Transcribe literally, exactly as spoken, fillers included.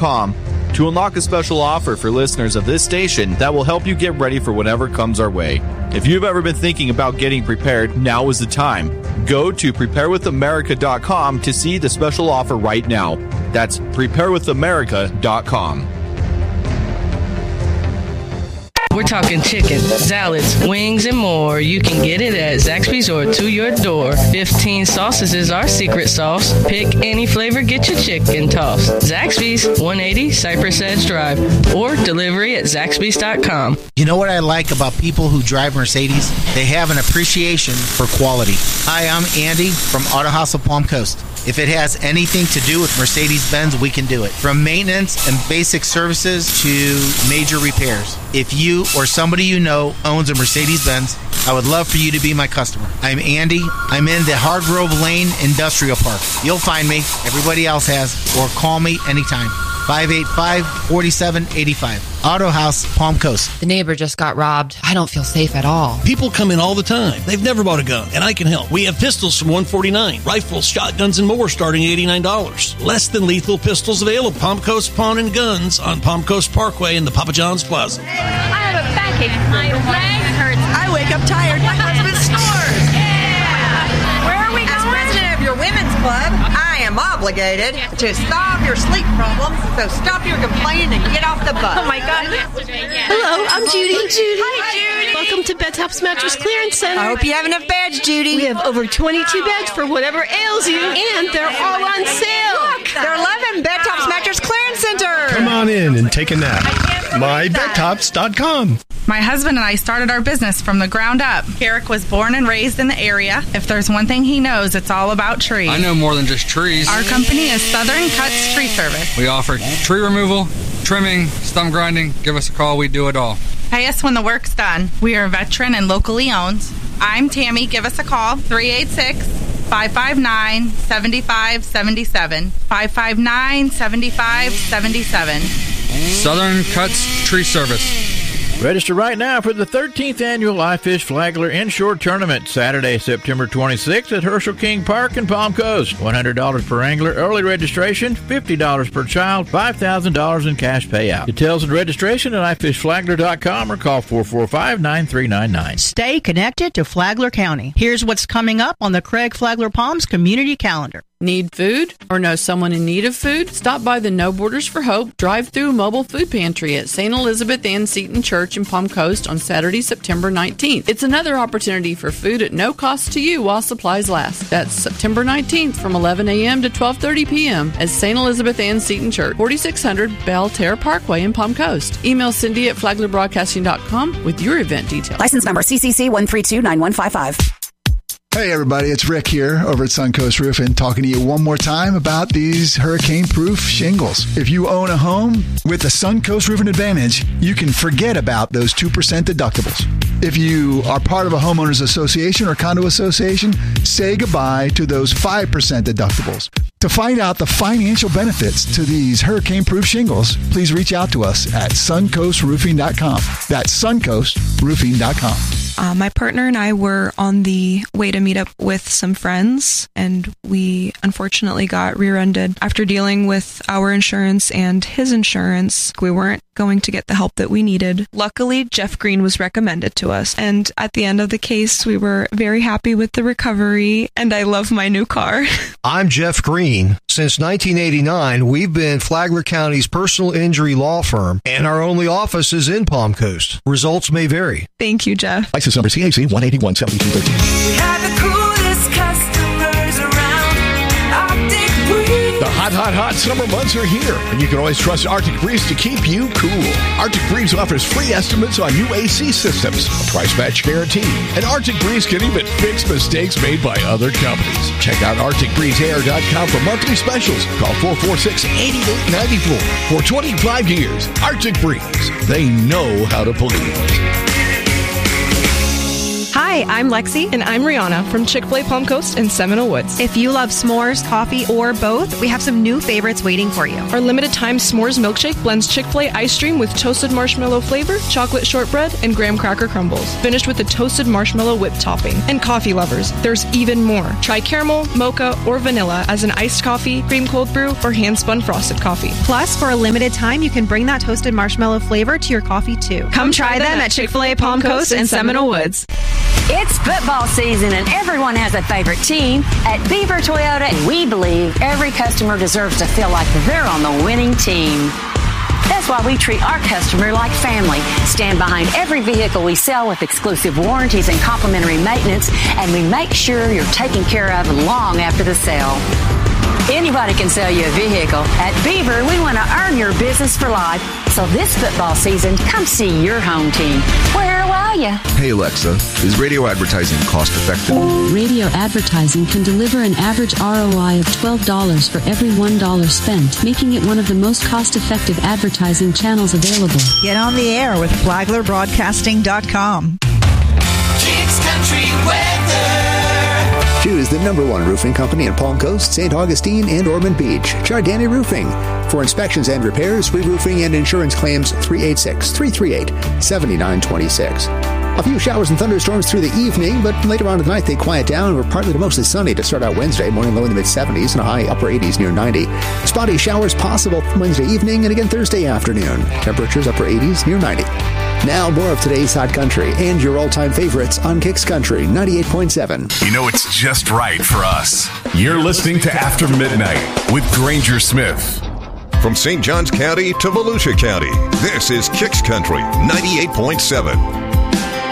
com to unlock a special offer for listeners of this station that will help you get ready for whatever comes our way. If you've ever been thinking about getting prepared, now is the time. Go to prepare with america dot com to see the special offer right now. That's prepare with america dot com. We're talking chicken, salads, wings, and more. You can get it at Zaxby's or to your door. fifteen sauces is our secret sauce. Pick any flavor, get your chicken tossed. Zaxby's, one eighty Cypress Edge Drive, or delivery at zaxby's dot com. You know what I like about people who drive Mercedes? They have an appreciation for quality. Hi, I'm Andy from Auto House of Palm Coast. If it has anything to do with Mercedes-Benz, we can do it. From maintenance and basic services to major repairs. If you or somebody you know owns a Mercedes-Benz, I would love for you to be my customer. I'm Andy. I'm in the Hardgrove Lane Industrial Park. You'll find me. Everybody else has. Or call me anytime. five eight five, four seven eight five. Auto House, Palm Coast. The neighbor just got robbed. I don't feel safe at all. People come in all the time. They've never bought a gun, and I can help. We have pistols from one forty-nine, rifles, shotguns, and more starting at eighty-nine dollars. Less than lethal pistols available. Palm Coast Pawn and Guns on Palm Coast Parkway in the Papa John's Plaza. I have a backache. My leg hurts. I wake up tired. My husband snores. Yeah. Where are we going? As president of your women's club, I am obligated to solve your sleep problems. So stop your complaining and get off the bus. Oh my God. Hello, I'm Judy. Judy. Hi, Judy. Welcome to Bed Tops Mattress Clearance Center. I hope you have enough beds, Judy. We have over twenty-two beds for whatever ails you, and they're all on sale. Look, they're eleven Bed Tops Mattress Clearance Center. Come on in and take a nap. my bed tops dot com. My husband and I started our business from the ground up. Garrick was born and raised in the area. If there's one thing he knows, it's all about trees. I know more than just trees. Our company is Southern Cuts Tree Service. We offer tree removal, trimming, stump grinding. Give us a call. We do it all. Pay us when the work's done. We are veteran and locally owned. I'm Tammy. Give us a call. three eight six, five five nine, seven five seven seven. five five nine, seven five seven seven. Southern Cuts Tree Service. Register right now for the thirteenth Annual iFish Flagler Inshore Tournament, Saturday, September twenty-sixth at Herschel King Park in Palm Coast. one hundred dollars per angler, early registration, fifty dollars per child, five thousand dollars in cash payout. Details and registration at i fish flagler dot com or call four four five, nine three nine nine. Stay connected to Flagler County. Here's what's coming up on the Craig Flagler Palms Community Calendar. Need food or know someone in need of food? Stop by the No Borders for Hope drive-through mobile food pantry at Saint Elizabeth Ann Seton Church in Palm Coast on Saturday, September nineteenth. It's another opportunity for food at no cost to you while supplies last. That's September nineteenth from eleven a.m. to twelve thirty p.m. at Saint Elizabeth Ann Seton Church, forty-six hundred Belle Terre Parkway in Palm Coast. Email Cindy at flagler broadcasting dot com with your event details. License number C C C one three two nine one five five. Hey everybody, it's Rick here over at Suncoast Roofing, talking to you one more time about these hurricane-proof shingles. If you own a home with the Suncoast Roofing Advantage, you can forget about those two percent deductibles. If you are part of a homeowners association or condo association, say goodbye to those five percent deductibles. To find out the financial benefits to these hurricane-proof shingles, please reach out to us at suncoast roofing dot com. That's suncoast roofing dot com. Uh, my partner and I were on the way to meet up with some friends, and we unfortunately got rear-ended. After dealing with our insurance and his insurance, we weren't going to get the help that we needed. Luckily, Jeff Green was recommended to us, and at the end of the case, we were very happy with the recovery, and I love my new car. I'm Jeff Green. Since nineteen eighty-nine, we've been Flagler County's personal injury law firm, and our only office is in Palm Coast. Results may vary. Thank you, Jeff. License number C A C one eighty-one seventy-two thirteen. We have the coolest customers around. Arctic Breeze. The hot, hot, hot summer months are here, and you can always trust Arctic Breeze to keep you cool. Arctic Breeze offers free estimates on new A C systems, a price match guarantee, and Arctic Breeze can even fix mistakes made by other companies. Check out arctic breeze air dot com for monthly specials. Call four four six, eight eight nine four. For twenty-five years, Arctic Breeze. They know how to please. Hi, Hi, I'm Lexi. And I'm Rihanna from Chick-fil-A Palm Coast in Seminole Woods. If you love s'mores, coffee, or both, we have some new favorites waiting for you. Our limited-time s'mores milkshake blends Chick-fil-A ice cream with toasted marshmallow flavor, chocolate shortbread, and graham cracker crumbles, finished with a toasted marshmallow whipped topping. And coffee lovers, there's even more. Try caramel, mocha, or vanilla as an iced coffee, cream cold brew, or hand-spun frosted coffee. Plus, for a limited time, you can bring that toasted marshmallow flavor to your coffee, too. Come, Come try, try them at Chick-fil-A Palm Coast in Seminole Woods. It's football season and everyone has a favorite team. At Beaver Toyota, we believe every customer deserves to feel like they're on the winning team. That's why we treat our customer like family, stand behind every vehicle we sell with exclusive warranties and complimentary maintenance, and we make sure you're taken care of long after the sale. Anybody can sell you a vehicle. At Beaver, we want to earn your business for life. So this football season, come see your home team. Where are you? Hey Alexa, is radio advertising cost effective? Radio advertising can deliver an average R O I of twelve dollars for every one dollar spent, making it one of the most cost-effective advertising channels available. Get on the air with Flagler Broadcasting dot com. Kicks Country Weather. Choose the number one roofing company in Palm Coast, Saint Augustine, and Ormond Beach, Jardani Roofing. For inspections and repairs, re-roofing, and insurance claims, three eight six, three three eight, seven nine two six. A few showers and thunderstorms through the evening, but later on in the night they quiet down. We're partly to mostly sunny to start out Wednesday. Morning low in the mid-seventies and a high upper eighties near ninety. Spotty showers possible Wednesday evening and again Thursday afternoon. Temperatures upper eighties near ninety. Now more of today's Hot Country and your all-time favorites on Kicks Country ninety-eight point seven. You know it's just right for us. You're listening to After Midnight with Granger Smith. From Saint Johns County to Volusia County, this is Kicks Country ninety-eight point seven.